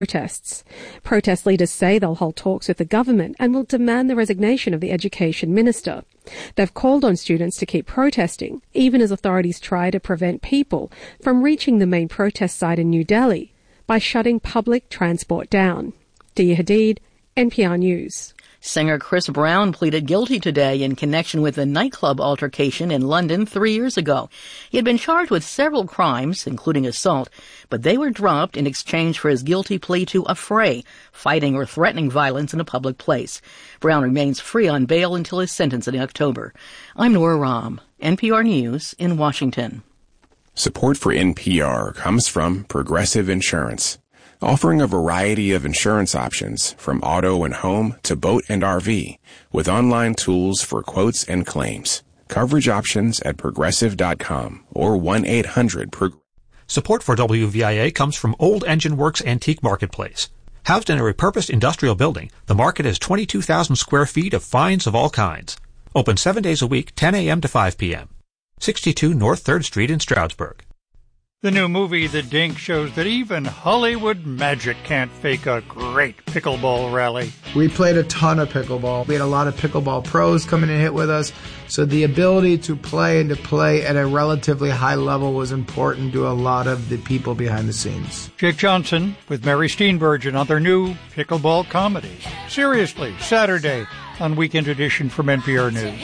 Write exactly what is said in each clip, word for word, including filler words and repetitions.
protests. Protest leaders say they'll hold talks with the government and will demand the resignation of the education minister. They've called on students to keep protesting, even as authorities try to prevent people from reaching the main protest site in New Delhi by shutting public transport down. Dia Hadid, N P R News. Singer Chris Brown pleaded guilty today in connection with a nightclub altercation in London three years ago. He had been charged with several crimes, including assault, but they were dropped in exchange for his guilty plea to affray, fighting or threatening violence in a public place. Brown remains free on bail until his sentence in October. I'm Nora Rahm, N P R News in Washington. Support for N P R comes from Progressive Insurance, offering a variety of insurance options from auto and home to boat and R V, with online tools for quotes and claims. Coverage options at progressive dot com or one eight hundred progressive. Support for W V I A comes from Old Engine Works Antique Marketplace. Housed in a repurposed industrial building, the market has twenty-two thousand square feet of finds of all kinds. Open seven days a week, ten a.m. to five p.m. sixty-two North third Street in Stroudsburg. The new movie, The Dink, shows that even Hollywood magic can't fake a great pickleball rally. We played a ton of pickleball. We had a lot of pickleball pros come in and hit with us. So the ability to play and to play at a relatively high level was important to a lot of the people behind the scenes. Jake Johnson with Mary Steenburgen on their new pickleball comedy. Seriously, Saturday on Weekend Edition from N P R News.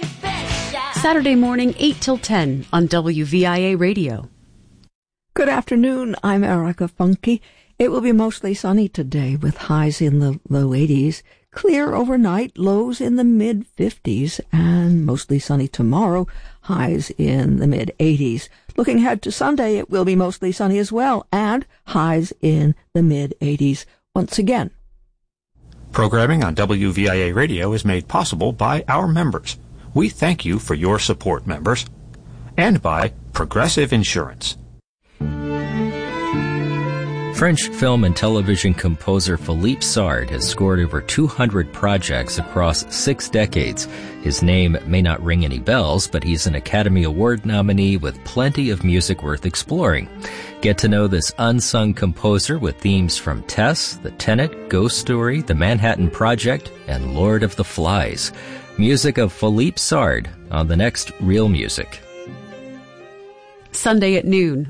Saturday morning, eight till ten on W V I A Radio. Good afternoon, I'm Erica Funke. It will be mostly sunny today with highs in the low eighties, clear overnight, lows in the mid fifties, and mostly sunny tomorrow, highs in the mid eighties. Looking ahead to Sunday, it will be mostly sunny as well, and highs in the mid eighties once again. Programming on W V I A Radio is made possible by our members. We thank you for your support, members. And by Progressive Insurance. French film and television composer Philippe Sard has scored over two hundred projects across six decades. His name may not ring any bells, but he's an Academy Award nominee with plenty of music worth exploring. Get to know this unsung composer with themes from Tess, The Tenet, Ghost Story, The Manhattan Project, and Lord of the Flies. Music of Philippe Sard on the next Real Music. Sunday at noon.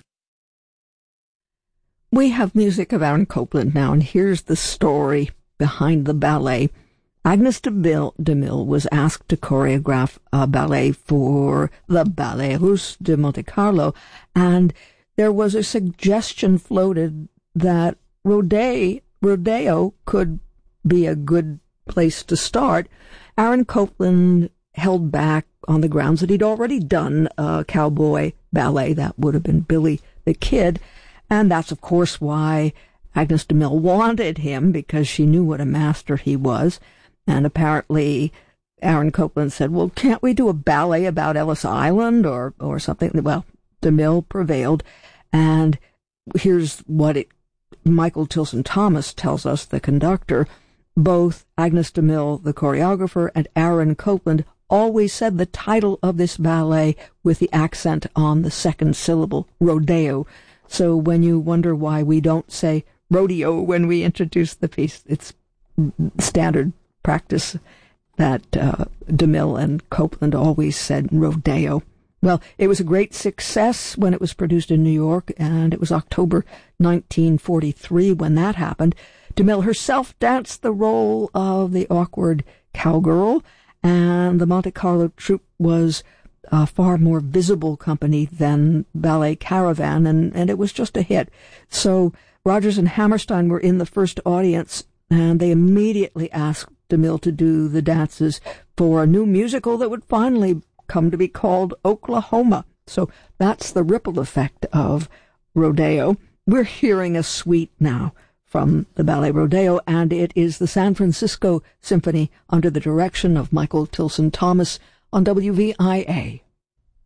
We have music of Aaron Copland now, and here's the story behind the ballet. Agnes de Mille, de Mille was asked to choreograph a ballet for the Ballet Russe de Monte Carlo, and there was a suggestion floated that Rodeo, Rodeo could be a good place to start. Aaron Copland held back on the grounds that he'd already done a cowboy ballet. That would have been Billy the Kid. And that's, of course, why Agnes de Mille wanted him, because she knew what a master he was. And apparently Aaron Copland said, well, can't we do a ballet about Ellis Island or, or something? Well, de Mille prevailed. And here's what it, Michael Tilson Thomas tells us, the conductor. Both Agnes de Mille, the choreographer, and Aaron Copland always said the title of this ballet with the accent on the second syllable, rodeo. So when you wonder why we don't say rodeo when we introduce the piece, it's standard practice that uh, de Mille and Copland always said rodeo. Well, it was a great success when it was produced in New York, and it was October nineteen forty-three when that happened. De Mille herself danced the role of the awkward cowgirl, and the Monte Carlo troupe was a far more visible company than Ballet Caravan, and, and it was just a hit. So Rodgers and Hammerstein were in the first audience, and they immediately asked de Mille to do the dances for a new musical that would finally come to be called Oklahoma. So that's the ripple effect of Rodeo. We're hearing a suite now from the Ballet Rodeo, and it is the San Francisco Symphony under the direction of Michael Tilson Thomas on W V I A.